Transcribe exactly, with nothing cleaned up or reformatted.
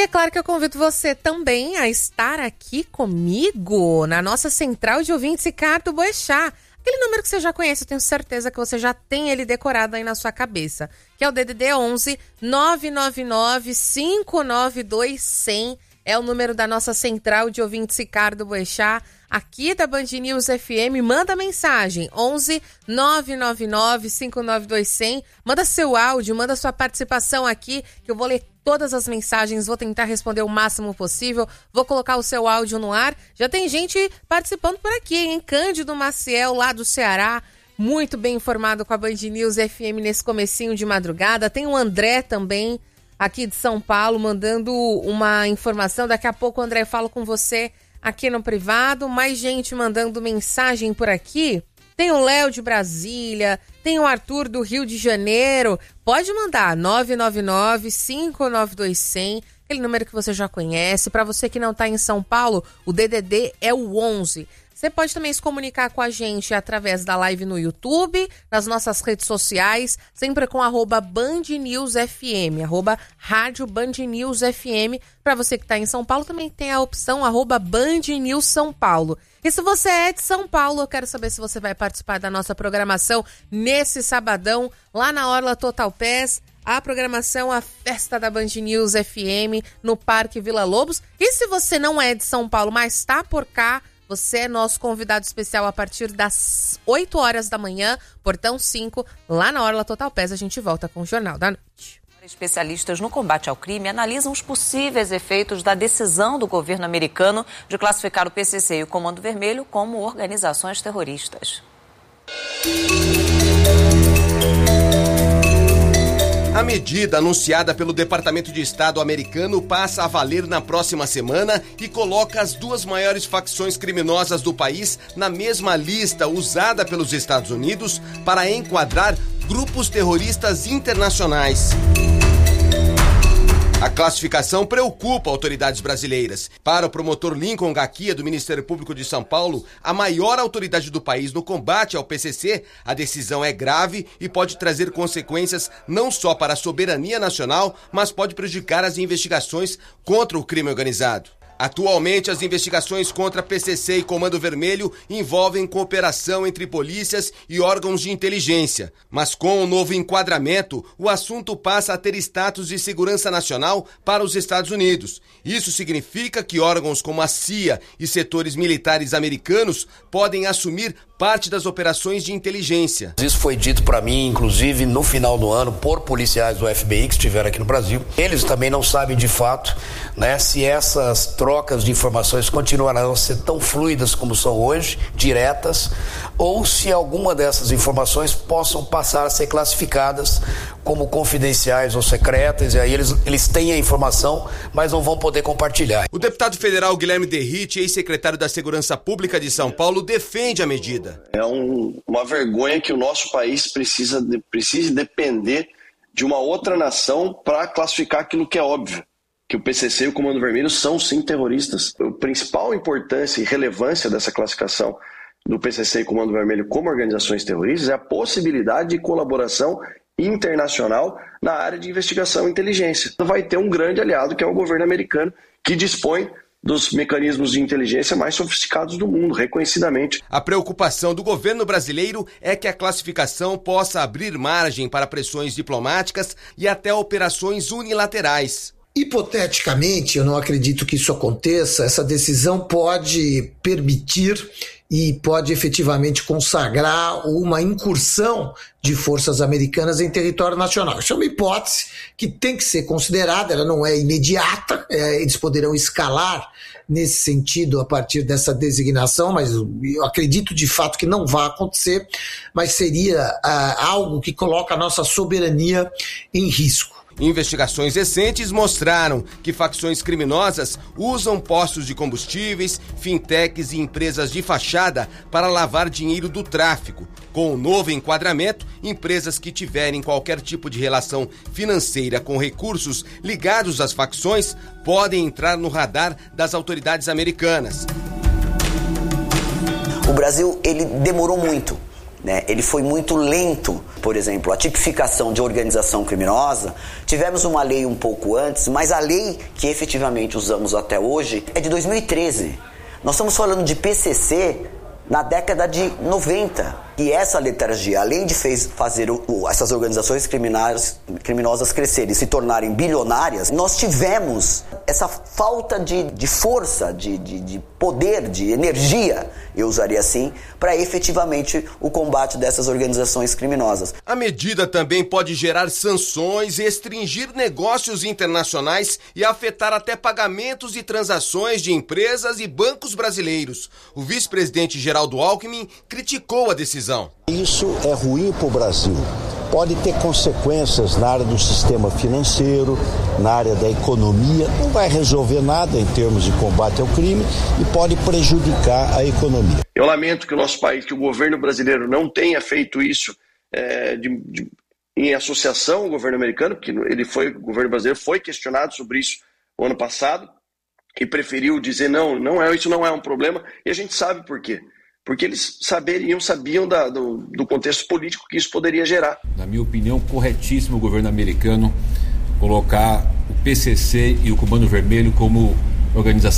claro que eu convido você também a estar aqui comigo na nossa central de ouvintes Ricardo Boechat. Aquele número que você já conhece, eu tenho certeza que você já tem ele decorado aí na sua cabeça, que é o D D D onze nove nove nove cinco nove dois zero zero. É o número da nossa central de ouvintes Ricardo Boechat, aqui da Band News F M. Manda mensagem, onze nove nove nove cinco nove dois zero zero. Manda seu áudio, manda sua participação aqui, que eu vou ler todas as mensagens, vou tentar responder o máximo possível, vou colocar o seu áudio no ar. Já tem gente participando por aqui, hein? Cândido Maciel, lá do Ceará, muito bem informado com a Band News F M nesse comecinho de madrugada. Tem o André também, aqui de São Paulo, mandando uma informação. Daqui a pouco, André, eu falo com você aqui no privado. Mais gente mandando mensagem por aqui. Tem o Léo de Brasília, tem o Arthur do Rio de Janeiro. Pode mandar nove nove nove cinco nove dois zero zero, aquele número que você já conhece. Para você que não está em São Paulo, o D D D é o onze. Você pode também se comunicar com a gente através da live no YouTube, nas nossas redes sociais, sempre com arroba Band News F M, arroba Rádio Band News F M. Para você que está em São Paulo, também tem a opção arroba Band News São Paulo. E se você é de São Paulo, eu quero saber se você vai participar da nossa programação nesse sabadão, lá na Orla Total Pass. A programação, a festa da Band News F M no Parque Vila Lobos. E se você não é de São Paulo, mas está por cá, você é nosso convidado especial a partir das oito horas da manhã, portão cinco, lá na Orla Total Pass. A gente volta com o Jornal da Noite. Especialistas no combate ao crime analisam os possíveis efeitos da decisão do governo americano de classificar o P C C e o Comando Vermelho como organizações terroristas. A medida anunciada pelo Departamento de Estado americano passa a valer na próxima semana e coloca as duas maiores facções criminosas do país na mesma lista usada pelos Estados Unidos para enquadrar grupos terroristas internacionais. A classificação preocupa autoridades brasileiras. Para o promotor Lincoln Gaquia, do Ministério Público de São Paulo, a maior autoridade do país no combate ao P C C, a decisão é grave e pode trazer consequências não só para a soberania nacional, mas pode prejudicar as investigações contra o crime organizado. Atualmente, as investigações contra P C C e Comando Vermelho envolvem cooperação entre polícias e órgãos de inteligência. Mas com o novo enquadramento, o assunto passa a ter status de segurança nacional para os Estados Unidos. Isso significa que órgãos como a C I A e setores militares americanos podem assumir parte das operações de inteligência. Isso foi dito para mim, inclusive, no final do ano, por policiais do F B I que estiveram aqui no Brasil. Eles também não sabem de fato, né, se essas trocas de informações continuarão a ser tão fluidas como são hoje, diretas, ou se alguma dessas informações possam passar a ser classificadas como confidenciais ou secretas, e aí eles, eles têm a informação, mas não vão poder compartilhar. O deputado federal Guilherme Derrite, ex-secretário da Segurança Pública de São Paulo, defende a medida. É um, uma vergonha que o nosso país precisa de, precise depender de uma outra nação para classificar aquilo que é óbvio, que o P C C e o Comando Vermelho são sim terroristas. A principal importância e relevância dessa classificação do P C C e Comando Vermelho como organizações terroristas é a possibilidade de colaboração internacional na área de investigação e inteligência. Vai ter um grande aliado que é o governo americano, que dispõe dos mecanismos de inteligência mais sofisticados do mundo, reconhecidamente. A preocupação do governo brasileiro é que a classificação possa abrir margem para pressões diplomáticas e até operações unilaterais. Hipoteticamente, eu não acredito que isso aconteça, essa decisão pode permitir e pode efetivamente consagrar uma incursão de forças americanas em território nacional. Isso é uma hipótese que tem que ser considerada, ela não é imediata, é, eles poderão escalar nesse sentido a partir dessa designação, mas eu acredito de fato que não vai acontecer, mas seria ah, algo que coloca a nossa soberania em risco. Investigações recentes mostraram que facções criminosas usam postos de combustíveis, fintechs e empresas de fachada para lavar dinheiro do tráfico. Com o novo enquadramento, empresas que tiverem qualquer tipo de relação financeira com recursos ligados às facções podem entrar no radar das autoridades americanas. O Brasil, ele demorou muito, né? Ele foi muito lento por exemplo, a tipificação de organização criminosa, tivemos uma lei um pouco antes, mas a lei que efetivamente usamos até hoje é de dois mil e treze. Nós estamos falando de P C C na década de noventa. E essa letra G, além de fez, fazer o, o, essas organizações criminosas, criminosas crescerem e se tornarem bilionárias, nós tivemos essa falta de, de força, de, de, de poder, de energia, eu usaria assim, para efetivamente o combate dessas organizações criminosas. A medida também pode gerar sanções, restringir negócios internacionais e afetar até pagamentos e transações de empresas e bancos brasileiros. O vice-presidente Geraldo Alckmin criticou a decisão. Isso é ruim para o Brasil. Pode ter consequências na área do sistema financeiro, na área da economia. Não vai resolver nada em termos de combate ao crime e pode prejudicar a economia. Eu lamento que o nosso país, que o governo brasileiro não tenha feito isso é, de, de, em associação ao governo americano, porque ele foi, o governo brasileiro foi questionado sobre isso o ano passado e preferiu dizer não, não é, isso não é um problema, e a gente sabe por quê. Porque eles saberiam, sabiam da, do, do contexto político que isso poderia gerar. Na minha opinião, corretíssimo o governo americano colocar o P C C e o Comando Vermelho como organização